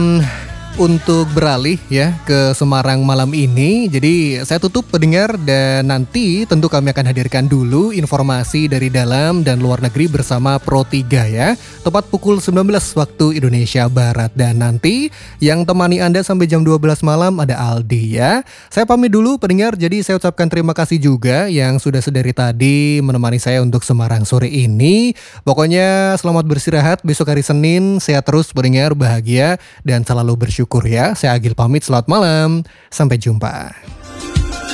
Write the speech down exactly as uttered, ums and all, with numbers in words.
Untuk beralih ya ke Semarang malam ini, jadi saya tutup pendengar dan nanti tentu kami akan hadirkan dulu informasi dari dalam dan luar negeri bersama Pro tiga ya. Tepat pukul sembilan belas waktu Indonesia Barat dan nanti yang temani Anda sampai jam dua belas malam ada Aldi ya. Saya pamit dulu pendengar, jadi saya ucapkan terima kasih juga yang sudah sedari tadi menemani saya untuk Semarang sore ini. Pokoknya selamat beristirahat, besok hari Senin sehat terus pendengar, bahagia dan selalu bersyukur ya. Saya Agil pamit, selamat malam, sampai jumpa.